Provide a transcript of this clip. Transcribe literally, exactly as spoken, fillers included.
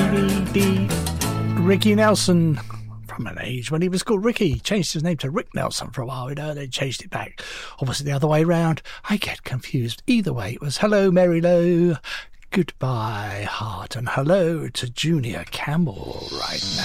dee, dee. Ricky Nelson, from an age when he was called Ricky, changed his name to Rick Nelson for a while, you know, they changed it back. Or was it the other way round? I get confused. Either way, it was hello, Mary Lou, goodbye, heart, and hello to Junior Campbell right now.